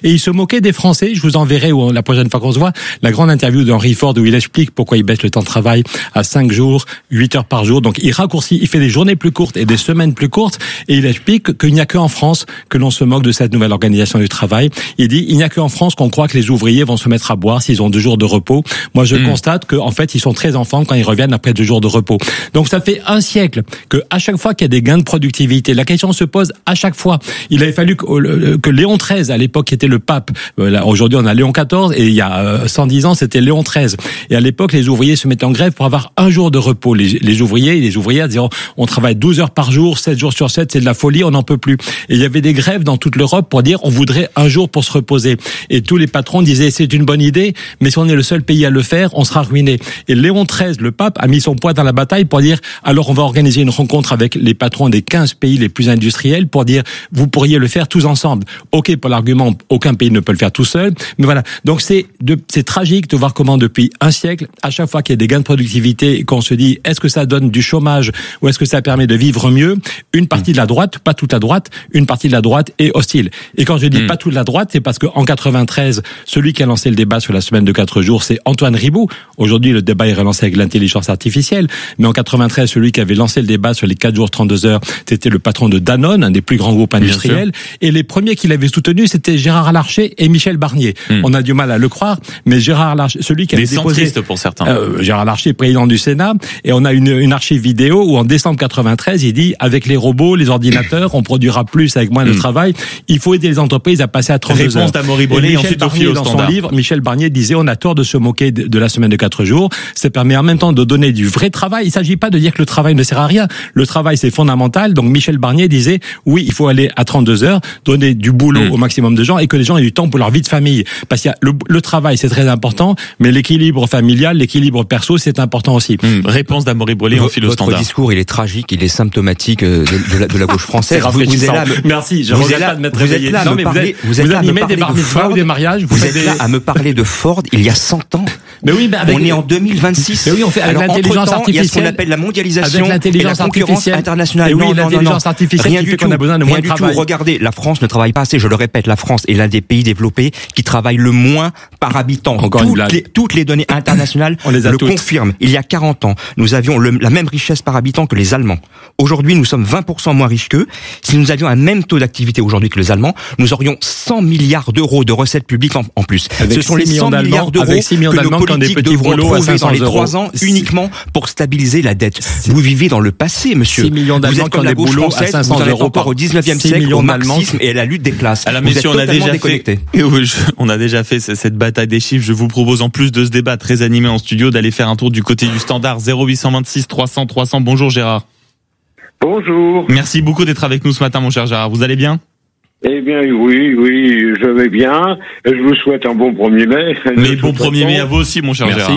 Et il se moquait des Français. Je vous enverrai la prochaine fois qu'on se voit la grande interview d'Henry Ford où il explique pourquoi il baisse le temps de travail à 5 jours, 8 heures par jour. Donc il raccourcit, il fait des journées plus courtes et des semaines plus courtes. Et il explique qu'il n'y a qu'en France que l'on se moque de cette nouvelle organisation du travail. Il dit il n'y a qu'en France qu'on croit que les ouvriers vont se mettre à boire s'ils ont 2 jours de repos. Moi je constate qu'en fait ils sont très enfants quand ils reviennent après 2 jours de repos. Donc ça fait un siècle que à chaque fois qu'il y a des gains de productivité, la question se pose à chaque fois. Il avait fallu que Léon XIII à l'époque qui était le pape, aujourd'hui on a Léon XIV et il y a 110 ans c'était Léon XIII. Et à l'époque les ouvriers se mettaient en grève pour avoir 1 jour de repos. Les ouvriers et les ouvrières disaient on travaille 12 heures par jour, 7 jours sur 7, c'est de la folie, on n'en peut plus. Et il y avait des grèves dans toute l'Europe pour dire on voudrait 1 jour pour se reposer. Et tous les patrons disaient c'est une bonne idée, mais si on est le seul pays à le faire, on sera ruiné. Et Léon XIII, le pape, a mis son poids dans la bataille pour dire alors on va organiser une rencontre avec les patrons des 15 pays les plus industriels pour dire vous pourriez le faire tous ensemble. Ok, pour l'argument, aucun pays ne peut le faire tout seul, mais voilà. Donc c'est tragique de voir comment depuis un siècle, à chaque fois qu'il y a des gains de productivité et qu'on se dit est-ce que ça donne du chômage ou est-ce que ça permet de vivre mieux, une partie de la droite, pas toute la droite, une partie de la droite est hostile. Et quand je dis pas toute la droite, c'est parce qu'en 93, celui qui a lancé le débat sur la semaine de 4 jours, c'est Antoine Riboud. Aujourd'hui, le débat est relancé avec l'intelligence artificielle, mais en 93, celui qui avait lancé le débat sur les 4 jours 32 heures, c'était le patron de Danone, un des plus grands groupes industriels. Et les premiers qui l'avaient soutenu, c'était Gérard Larcher et Michel Barnier. On a du mal à le croire, mais Gérard Larcher, celui qui avait déposé... Des centristes pour certains. Gérard Larcher, président du Sénat, et on a une archive vidéo où en décembre 93, il dit avec les robots, les ordinateurs, on produira plus avec moins de travail. Il faut aider les entreprises à passer à 32 heures. Réponse d'Amaury Bollet, ensuite Barnier, dans son livre, Michel Barnier disait on a tort de se moquer de la semaine de 4 jours. Ça permet en même temps de donner du vrai travail. Il ne s'agit pas de dire que le travail ne sert à rien. Le travail, c'est fondamental. Donc Michel Barnier disait oui, il faut aller à 32 heures, donner du boulot au maximum de gens et que les gens aient du temps pour leur vie de famille. Parce qu'il y a le travail, c'est très important, mais l'équilibre familial, l'équilibre perso, c'est important aussi. Réponse d'Amaury Bollet, on file au standard. Votre discours, il est tragique, il est symptomatique de la gauche française. Vous êtes là, merci, je regrette pas de m'être réveillé. Non, mais vous animez des bar mitzvahs ou des mariages. Vous êtes là à me parler de Ford il y a 100 ans. Mais oui, on est en 2026. Mais oui, on fait avec l'intelligence artificielle. Il y a ce qu'on appelle la mondialisation et la concurrence internationale. Et oui, l'intelligence artificielle qui fait qu'on a besoin de moins de travail. Regardez, la France ne travaille pas assez. Je le répète, la France est l'un des pays développés qui travaille le moins par habitant. Toutes les données internationales le confirment. Il y a 40 ans, nous avions la même richesse par habitant que les Allemands. Aujourd'hui, nous sommes 20% moins riches qu'eux. Si nous avions un même taux d'activité aujourd'hui que les Allemands, nous aurions 100 milliards d'euros de recettes publiques en plus. Ce sont les 100 milliards d'euros que nos politiques devront trouver dans les 3 ans uniquement pour stabiliser la dette. Vous vivez dans le passé, monsieur. 6 millions d'Allemands qui ont des boulots à 500 euros encore au 19e siècle, au marxisme et à la lutte des classes. Alors, messieurs, on a déjà fait cette bataille des chiffres. Je vous propose, en plus de ce débat très animé en studio, d'aller faire un tour du côté du standard 0826 300 300. Bonjour Gérard. Bonjour. Merci beaucoup d'être avec nous ce matin, mon cher Gérard. Vous allez bien ? Eh bien, oui, je vais bien. Je vous souhaite un bon 1er mai. Mais bon 1er mai à vous aussi, mon cher Gérard.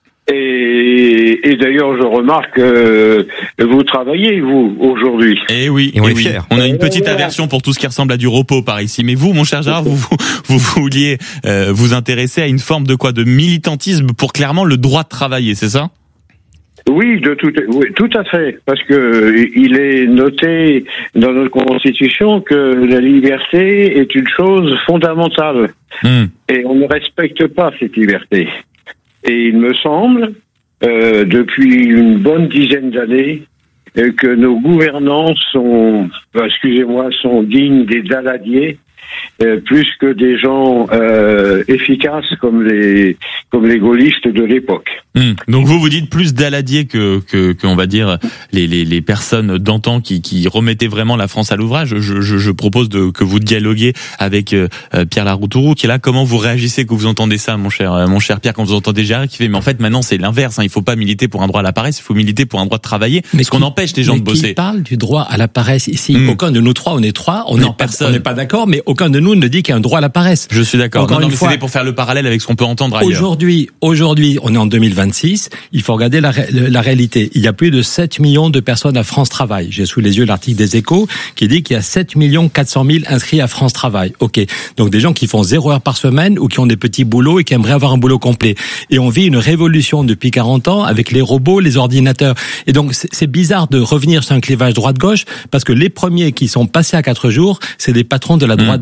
Et d'ailleurs, je remarque que vous travaillez, vous, aujourd'hui. Eh oui, et on est fiers. On a une petite aversion pour tout ce qui ressemble à du repos par ici. Mais vous, mon cher Gérard, vous vouliez vous intéresser à une forme de quoi ? De militantisme pour clairement le droit de travailler, c'est ça ? Oui, tout à fait, parce que il est noté dans notre Constitution que la liberté est une chose fondamentale. Et on ne respecte pas cette liberté. Et il me semble, depuis une bonne dizaine d'années, que nos gouvernants sont dignes des daladiers, plus que des gens efficaces comme les gaullistes de l'époque. Donc vous dites plus daladier que on va dire les personnes d'antan qui remettaient vraiment la France à l'ouvrage. Je propose que vous dialoguiez avec Pierre Laroutourou qui est là. Comment vous réagissez quand vous entendez ça, mon cher Pierre, quand vous entendez Gérard qui fait mais en fait maintenant c'est l'inverse, hein, il faut pas militer pour un droit à la paresse, il faut militer pour un droit de travailler, parce qu'on empêche les gens de bosser. Qui parle du droit à la paresse ici? Aucun de nous trois, on est trois, on n'est pas d'accord, mais aucun de nous ne dit qu'il y a un droit à la paresse. Je suis d'accord. Non, mais c'était pour faire le parallèle avec ce qu'on peut entendre ailleurs. Aujourd'hui, on est en 2026. Il faut regarder la réalité. Il y a plus de 7 millions de personnes à France Travail. J'ai sous les yeux l'article des Échos qui dit qu'il y a 7 400 000 inscrits à France Travail. Ok. Donc des gens qui font 0 heure par semaine ou qui ont des petits boulots et qui aimeraient avoir un boulot complet. Et on vit une révolution depuis 40 ans avec les robots, les ordinateurs. Et donc c'est bizarre de revenir sur un clivage droite-gauche parce que les premiers qui sont passés à 4 jours, c'est des patrons de la droite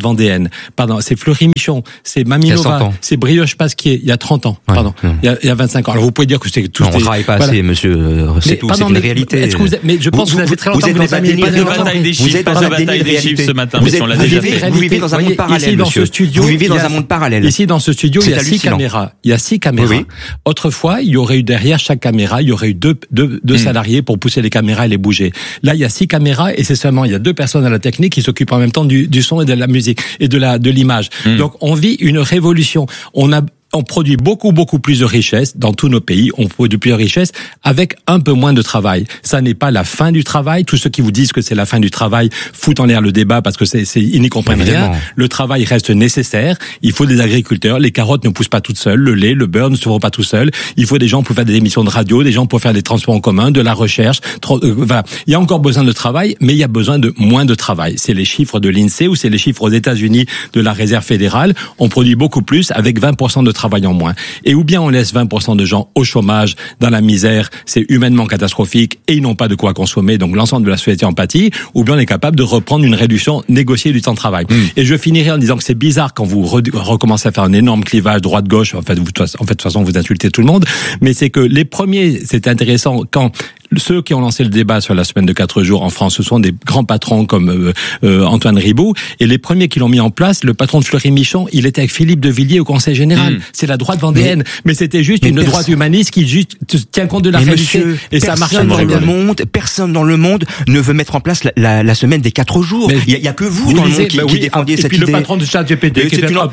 vendéenne. Pardon, c'est Fleury-Michon, c'est Maminova, c'est Brioche Pasquier, il y a 30 ans. Pardon, il y a 25 ans. Alors vous pouvez dire que c'est tout. Non, on travaille pas assez, monsieur. C'est tout, c'est une réalité. Mais je pense que vous avez très longtemps que vous n'avez pas mis pas de bataille des chiffres, pas de bataille des chiffres ce matin. Vous vivez dans un monde parallèle, monsieur. Vous vivez dans un monde parallèle. Ici, dans ce studio, il y a 6 caméras. Il y a 6 caméras. Oui. Autrefois, il y aurait eu derrière chaque caméra, il y aurait eu deux salariés pour pousser les caméras et les bouger. Là, il y a 6 caméras et c'est seulement, il y a 2 personnes à la technique qui s'occupent en même temps du son et de la musique et de l'image. Donc, on vit une révolution. On produit beaucoup plus de richesses dans tous nos pays. On produit plus de richesses avec un peu moins de travail. Ça n'est pas la fin du travail. Tous ceux qui vous disent que c'est la fin du travail foutent en l'air le débat parce que ils n'y comprennent rien. Le travail reste nécessaire. Il faut des agriculteurs. Les carottes ne poussent pas toutes seules. Le lait, le beurre ne se font pas tout seuls. Il faut des gens pour faire des émissions de radio, des gens pour faire des transports en commun, de la recherche. Voilà. Il y a encore besoin de travail, mais il y a besoin de moins de travail. C'est les chiffres de l'INSEE ou c'est les chiffres aux États-Unis de la Réserve fédérale. On produit beaucoup plus avec 20% de travail en moins. Et ou bien on laisse 20% de gens au chômage, dans la misère, c'est humainement catastrophique et ils n'ont pas de quoi consommer, donc l'ensemble de la société en pâtit, ou bien on est capable de reprendre une réduction négociée du temps de travail. Et je finirai en disant que c'est bizarre quand vous recommencez à faire un énorme clivage droite-gauche, en fait, de toute façon vous insultez tout le monde, mais c'est que les premiers, c'est intéressant quand ceux qui ont lancé le débat sur la semaine de 4 jours en France, ce sont des grands patrons comme Antoine Riboud, et les premiers qui l'ont mis en place, le patron de Fleury-Michon, il était avec Philippe de Villiers au Conseil général. C'est la droite vendéenne, mais c'était juste une droite humaniste qui juste tient compte de la réalité. Et ça marche dans le monde. Personne dans le monde ne veut mettre en place la semaine des 4 jours. Il y a que vous dans le monde qui défendiez cette idée. Et puis le patron de ChatGPT,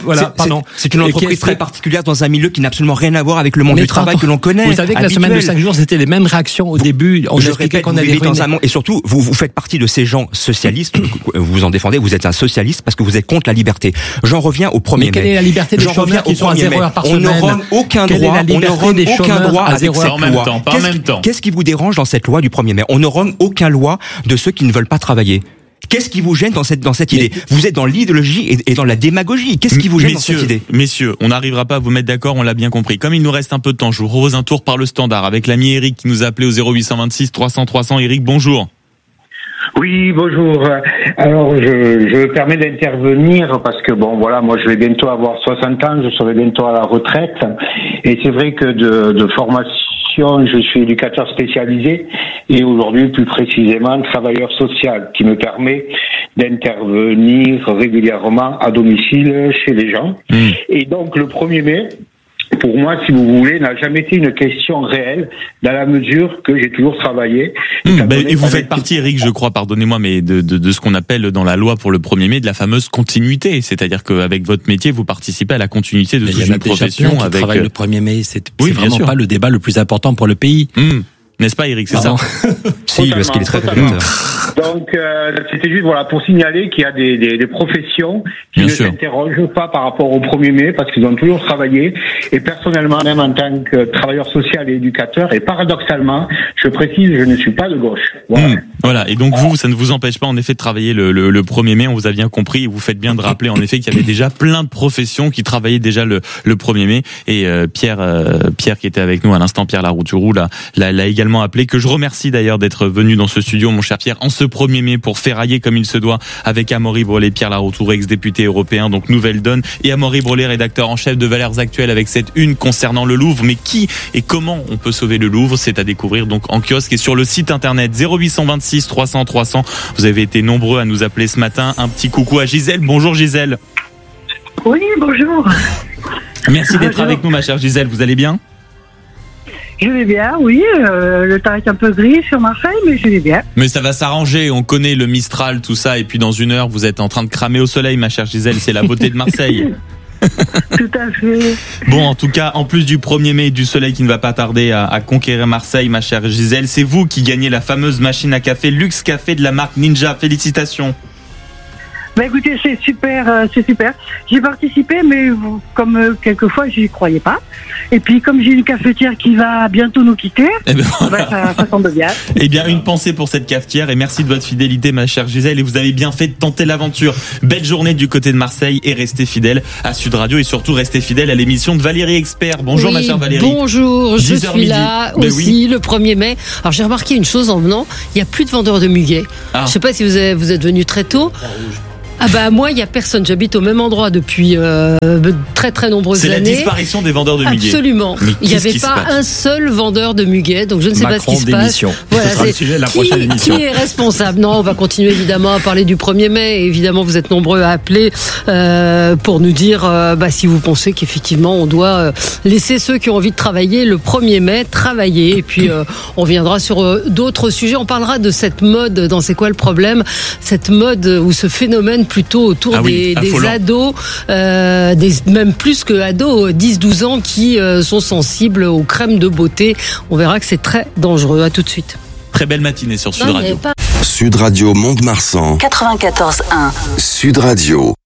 c'est une entreprise très particulière dans un milieu qui n'a absolument rien à voir avec le monde du travail que l'on connaît. Vous savez que la semaine de 5 jours, c'était les mêmes réactions au début. On expliquait qu'on allait dans un monde, et surtout, vous faites partie de ces gens socialistes. Vous en défendez. Vous êtes un socialiste parce que vous êtes contre la liberté. J'en reviens au 1er mai. Quelle est la liberté des chômeurs qui sont à 0 heures par semaine? On ne rend aucun droit. On ne rend aucun droit à 0 heures en même temps. Pas en même temps. Qu'est-ce qui vous dérange dans cette loi du 1er mai? On ne rend aucun loi de ceux qui ne veulent pas travailler. Qu'est-ce qui vous gêne dans cette idée? Vous êtes dans l'idéologie et dans la démagogie. Qu'est-ce qui vous gêne dans cette idée? Messieurs, on n'arrivera pas à vous mettre d'accord, on l'a bien compris. Comme il nous reste un peu de temps, je vous propose un tour par le standard avec l'ami Eric qui nous a appelé au 0826 300 300. Eric, bonjour. Oui, bonjour. Alors, je me permets d'intervenir parce que moi je vais bientôt avoir 60 ans, je serai bientôt à la retraite. Et c'est vrai que de formation, je suis éducateur spécialisé et aujourd'hui plus précisément travailleur social qui me permet d'intervenir régulièrement à domicile chez les gens. Et donc le 1er mai, pour moi, si vous voulez, n'a jamais été une question réelle dans la mesure que j'ai toujours travaillé. Et vous faites partie, Eric, je crois, pardonnez-moi, mais de ce qu'on appelle dans la loi pour le 1er mai de la fameuse continuité. C'est-à-dire qu'avec votre métier, vous participez à la continuité de toute une profession. Avec travail le 1er mai, c'est vraiment pas le débat le plus important pour le pays. N'est-ce pas, Eric, c'est ça? Si, parce qu'il est très révélateur. Donc, c'était juste pour signaler qu'il y a des professions qui ne s'interrogent pas par rapport au 1er mai parce qu'ils ont toujours travaillé. Et personnellement, même en tant que travailleur social et éducateur, et paradoxalement, je précise, je ne suis pas de gauche. Voilà. Et donc vous, ça ne vous empêche pas en effet de travailler le 1er mai. On vous a bien compris. Vous faites bien de rappeler en effet qu'il y avait déjà plein de professions qui travaillaient déjà le 1er mai. Et Pierre qui était avec nous à l'instant, Pierre Larouturou, l'a également appelé, que je remercie d'ailleurs d'être venu dans ce studio, mon cher Pierre, en ce 1er mai pour ferrailler comme il se doit avec Amaury Brelet, Pierre Larouturou, ex-député européen, donc Nouvelle Donne, et Amaury Brelet, rédacteur en chef de Valeurs Actuelles, avec cette une concernant le Louvre. Mais qui et comment on peut sauver le Louvre, c'est à découvrir donc en kiosque et sur le site internet 0826 300 300. Vous avez été nombreux à nous appeler ce matin. Un petit coucou à Gisèle. Bonjour Gisèle. Oui, bonjour. Merci d'être avec nous, ma chère Gisèle. Vous allez bien? Je vais bien, oui. Le temps est un peu gris sur Marseille, mais je vais bien. Mais ça va s'arranger. On connaît le Mistral, tout ça. Et puis dans 1 heure, vous êtes en train de cramer au soleil, ma chère Gisèle. C'est la beauté de Marseille. Tout à fait. Bon, en tout cas, en plus du 1er mai et du soleil qui ne va pas tarder à conquérir Marseille, ma chère Gisèle, c'est vous qui gagnez la fameuse machine à café Luxe Café de la marque Ninja. Félicitations. Écoutez, c'est super. J'ai participé, mais comme quelquefois, j'y croyais pas. Et puis, comme j'ai une cafetière qui va bientôt nous quitter, ça tombe bien. Eh bien, une pensée pour cette cafetière et merci de votre fidélité, ma chère Gisèle. Et vous avez bien fait de tenter l'aventure. Belle journée du côté de Marseille et restez fidèles à Sud Radio et surtout restez fidèles à l'émission de Valérie Expert. Bonjour, ma chère Valérie. Bonjour, je suis là aussi le 1er mai. Alors, j'ai remarqué une chose en venant, il n'y a plus de vendeurs de muguet. Je ne sais pas si vous êtes venu très tôt. Ah bah moi, il y a personne. J'habite au même endroit depuis très très nombreuses années. C'est la disparition des vendeurs de muguet. Absolument. Il n'y avait pas un seul vendeur de muguet, donc je ne sais pas ce qui se passe. Voilà, c'est le sujet de la prochaine émission. Qui est responsable? Non, on va continuer évidemment à parler du 1er mai. Et évidemment, vous êtes nombreux à appeler pour nous dire si vous pensez qu'effectivement on doit laisser ceux qui ont envie de travailler le 1er mai travailler. Et puis on viendra sur d'autres sujets. On parlera de cette mode dans C'est quoi le problème? Cette mode ou ce phénomène plutôt autour des ados, même plus que ados, 10-12 ans qui sont sensibles aux crèmes de beauté. On verra que c'est très dangereux. À tout de suite. Très belle matinée sur Sud Radio. Sud Radio Mont-de-Marsan 94.1 Sud Radio.